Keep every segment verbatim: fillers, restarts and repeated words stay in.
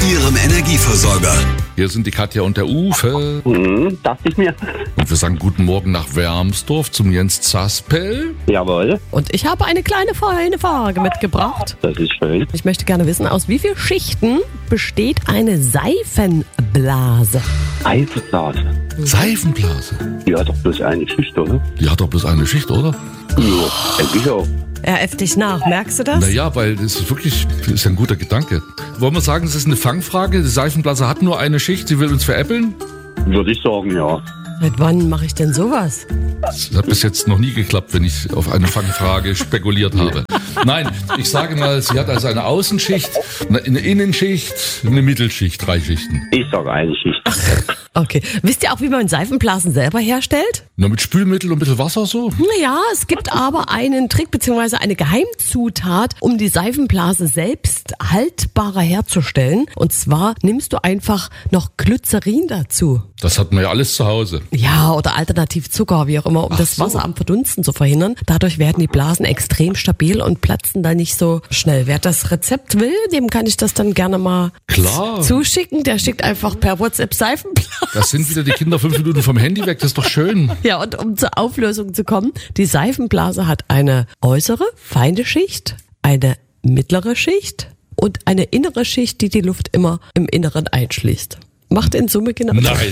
Ihrem Energieversorger. Hier sind die Katja und der Uwe. Mhm, dachte ich mir. Und wir sagen guten Morgen nach Wermsdorf zum Jens Zaspel. Jawohl, Und ich habe eine kleine feine Frage mitgebracht. das ist schön. Ich möchte gerne wissen, aus wie vielen Schichten besteht eine Seifenblase? Eisblase. Seifenblase. Die hat doch bloß eine Schicht, oder? Die hat doch bloß eine Schicht, oder? Ja, denke ich auch. Er äfft dich nach, merkst du das? Naja, weil das ist wirklich, das ist ein guter Gedanke. Wollen wir sagen, es ist eine Fangfrage? Die Seifenblase hat nur eine Schicht, sie will uns veräppeln? Würde ich sagen, ja. Seit wann mache ich denn sowas? Das hat bis jetzt noch nie geklappt, wenn ich auf eine Fangfrage spekuliert habe. Nein, ich sage mal, sie hat also eine Außenschicht, eine Innenschicht, eine Mittelschicht, drei Schichten. Ich sage eine Schicht. Okay. Wisst ihr auch, wie man Seifenblasen selber herstellt? Nur mit Spülmittel und ein bisschen Wasser so? Naja, es gibt aber einen Trick bzw. eine Geheimzutat, um die Seifenblase selbst haltbarer herzustellen. Und zwar nimmst du einfach noch Glycerin dazu. Das hat man ja alles zu Hause. Ja, oder alternativ Zucker, wie auch immer, um Ach das so. Wasser am Verdunsten zu verhindern. Dadurch werden die Blasen extrem stabil und platzen dann nicht so schnell. Wer das Rezept will, dem kann ich das dann gerne mal Klar. zuschicken. Der schickt einfach per WhatsApp Seifenblasen. Das sind wieder die Kinder fünf Minuten vom Handy weg, das ist doch schön. Ja, und um zur Auflösung zu kommen, die Seifenblase hat eine äußere, feine Schicht, eine mittlere Schicht und eine innere Schicht, die die Luft immer im Inneren einschließt. Macht in Summe genau. Nein.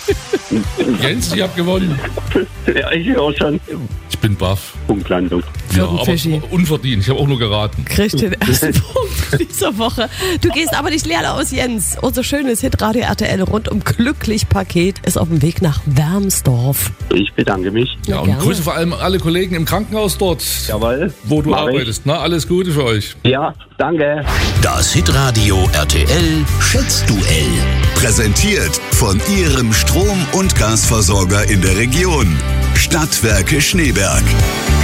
Jens, ich hab gewonnen. Ja, ich auch schon. Ich bin baff. Punktlandung. Ja, den aber Fischi. unverdient. Ich habe auch nur geraten. Kriegt den ersten Punkt dieser Woche. Du gehst aber nicht leer aus, Jens. Unser schönes Hitradio R T L rundum glücklich Paket ist auf dem Weg nach Wermsdorf. Ich bedanke mich. Ja, und gerne. grüße vor allem alle Kollegen im Krankenhaus dort, Jawohl. wo du Mach ich. arbeitest. Na, alles Gute für euch. Ja, danke. Das Hitradio R T L Schätzduell. Präsentiert von Ihrem Strom- und Gasversorger in der Region. Stadtwerke Schneeberg.